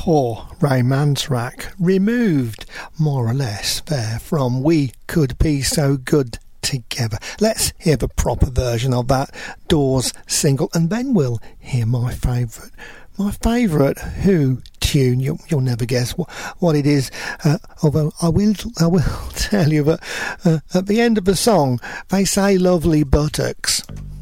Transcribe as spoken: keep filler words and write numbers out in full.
Poor Ray Manzarek, removed more or less there from We Could Be So Good Together. Let's hear the proper version of that Doors single, and then we'll hear my favourite my favourite Who tune. You'll, you'll never guess what, what it is, uh, although I will I will tell you that uh, at the end of the song they say lovely buttocks.